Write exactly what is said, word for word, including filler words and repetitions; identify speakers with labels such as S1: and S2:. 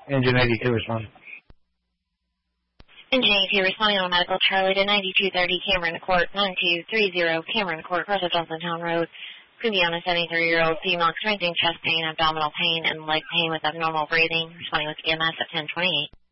S1: Engine eighty-two responding.
S2: Engine eighty-two responding on medical Charlie to ninety-two thirty Cameron Court, nine two three zero Cameron Court, Cross of Johnsontown Road. Could be on a seventy-three-year-old female experiencing chest pain, abdominal pain, and leg pain with abnormal breathing. Responding with E M S at ten twenty-eight.